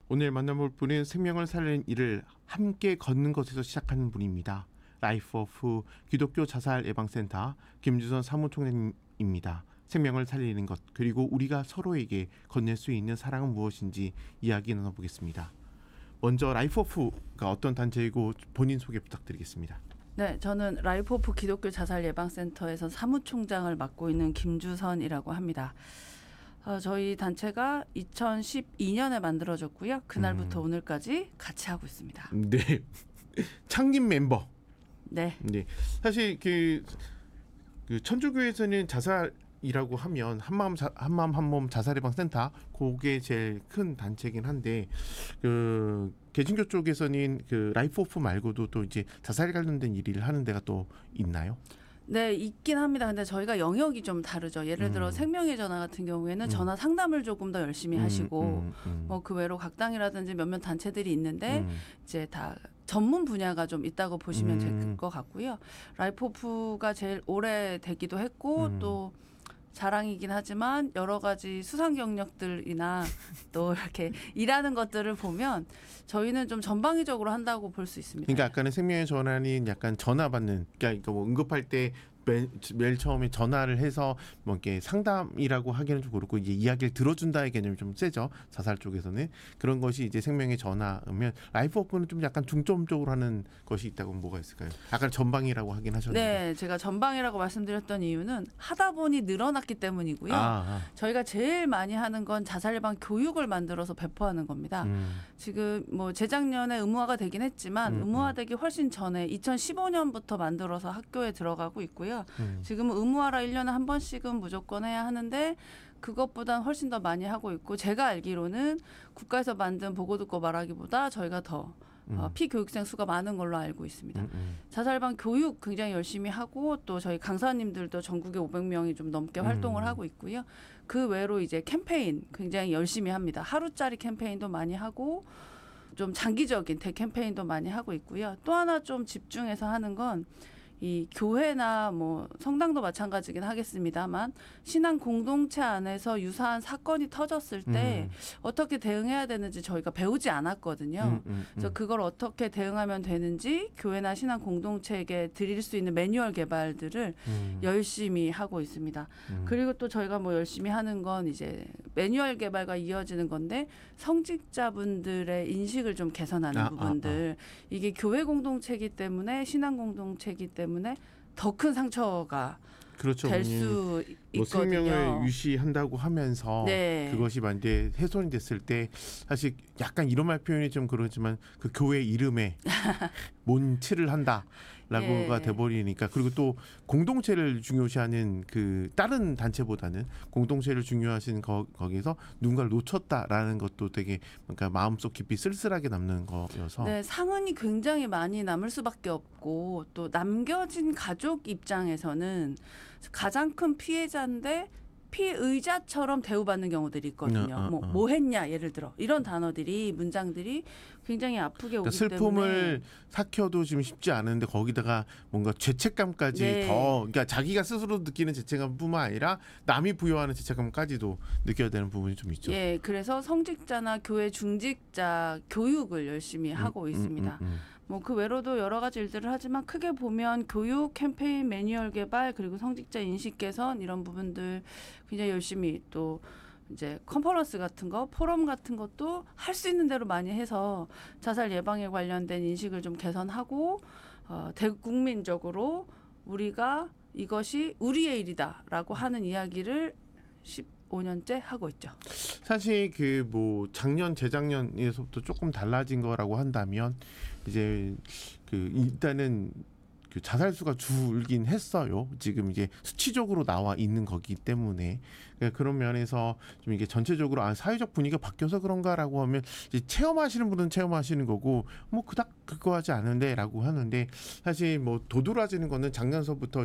오늘 만나볼 분은 생명을 살리는 일을 함께 걷는 것에서 시작하는 분입니다. 라이프 오프 기독교 자살 예방센터 김주선 사무총장입니다. 생명을 살리는 것 그리고 우리가 서로에게 건넬 수 있는 사랑은 무엇인지 이야기 나눠보겠습니다. 먼저 라이프 오프가 어떤 단체이고 본인 소개 부탁드리겠습니다. 네, 저는 라이프 오프 기독교 자살 예방센터에서 사무총장을 맡고 있는 김주선이라고 합니다. 저희 단체가 2012년에 만들어졌고요. 그날부터 오늘까지 같이 하고 있습니다. 네, 창립 멤버. 네. 네, 사실 그 천주교에서는 자살이라고 하면 한마음 한몸 자살 예방 센터 그게 제일 큰 단체긴 한데 그 개신교 쪽에서는 그 라이프 오프 말고도 또 이제 자살 관련된 일을 하는 데가 또 있나요? 네, 있긴 합니다. 근데 저희가 영역이 좀 다르죠. 예를 들어 생명의 전화 같은 경우에는 전화 상담을 조금 더 열심히 하시고 뭐 그 외로 각당이라든지 몇몇 단체들이 있는데 이제 다 전문 분야가 좀 있다고 보시면 될 것 같고요. 라이프 오프가 제일 오래 되기도 했고 또 자랑이긴 하지만 여러 가지 수상 경력들이나 또 이렇게 일하는 것들을 보면 저희는 좀 전방위적으로 한다고 볼 수 있습니다. 그러니까 아까는 생명의 전화는 약간 전화 받는, 그러니까 뭐 응급할 때 매일 처음에 전화를 해서 뭐 이렇게 상담이라고 하기는 좀 그렇고 이제 이야기를 들어준다의 개념이 좀 세죠. 자살 쪽에서는 그런 것이 이제 생명의 전화면 라이프 오프는 좀 약간 중점적으로 하는 것이 있다고 뭐가 있을까요? 아까 전방이라고 하긴 하셨는데. 네, 제가 전방이라고 말씀드렸던 이유는 하다 보니 늘어났기 때문이고요. 저희가 제일 많이 하는 건 자살 예방 교육을 만들어서 배포하는 겁니다. 지금 뭐 재작년에 의무화가 되긴 했지만 의무화되기 훨씬 전에 2015년부터 만들어서 학교에 들어가고 있고요. 지금은 의무화라 1년에 한 번씩은 무조건 해야 하는데 그것보단 훨씬 더 많이 하고 있고 제가 알기로는 국가에서 만든 보고 듣고 말하기보다 저희가 더 피교육생 수가 많은 걸로 알고 있습니다. 자살 예방 교육 굉장히 열심히 하고 또 저희 강사님들도 전국에 500명이 좀 넘게 활동을 하고 있고요. 그 외로 이제 캠페인 굉장히 열심히 합니다. 하루짜리 캠페인도 많이 하고 좀 장기적인 대캠페인도 많이 하고 있고요. 또 하나 좀 집중해서 하는 건 이 교회나 뭐 성당도 마찬가지긴 하겠습니다만 신앙 공동체 안에서 유사한 사건이 터졌을 때 어떻게 대응해야 되는지 저희가 배우지 않았거든요. 그래서 그걸 어떻게 대응하면 되는지 교회나 신앙 공동체에게 드릴 수 있는 매뉴얼 개발들을 열심히 하고 있습니다. 그리고 또 저희가 뭐 열심히 하는 건 이제 매뉴얼 개발과 이어지는 건데 성직자분들의 인식을 좀 개선하는 부분들. 이게 교회 공동체이기 때문에 신앙 공동체이기 때문에 더 큰 상처가 그렇죠. 될 수 뭐 있거든요. 생명을 유지한다고 하면서 네. 그것이 만약에 훼손이 됐을 때 사실 약간 이런 말 표현이 좀 그러지만 그 교회 이름에 몬치를 한다라고가 돼버리니까 그리고 또 공동체를 중요시하는 그 다른 단체보다는 공동체를 중요하신 거기서 누군가를 놓쳤다라는 것도 되게 그러니까 마음속 깊이 쓸쓸하게 남는 거여서 네, 상흔이 굉장히 많이 남을 수밖에 없고 또 남겨진 가족 입장에서는 가장 큰 피해자인데 피의자처럼 대우받는 경우들이 있거든요. 뭐 했냐 예를 들어 이런 단어들이 문장들이 굉장히 아프게 오기 그러니까 슬픔을 삭혀도 지금 쉽지 않은데 거기다가 뭔가 죄책감까지 더 그러니까 자기가 스스로 느끼는 죄책감뿐만 아니라 남이 부여하는 죄책감까지도 느껴야 되는 부분이 좀 있죠. 예, 그래서 성직자나 교회 중직자 교육을 열심히 하고 있습니다. 뭐 그 외로도 여러 가지 일들을 하지만 크게 보면 교육, 캠페인, 매뉴얼 개발 그리고 성직자 인식 개선 이런 부분들 굉장히 열심히 또 이제 컨퍼런스 같은 거, 포럼 같은 것도 할 수 있는 대로 많이 해서 자살 예방에 관련된 인식을 좀 개선하고 대국민적으로 우리가 이것이 우리의 일이다라고 하는 이야기를 15년째 하고 있죠. 사실 그 뭐 작년 재작년에서부터 조금 달라진 거라고 한다면 이제 그 일단은 그 자살 수가 줄긴 했어요. 지금 이게 수치적으로 나와 있는 거기 때문에 그런 면에서 좀 이게 전체적으로 사회적 분위기가 바뀌어서 그런가라고 하면 이제 체험하시는 분은 체험하시는 거고 뭐 그닥 그거 하지 않은데라고 하는데 사실 뭐 도드라지는 거는 작년서부터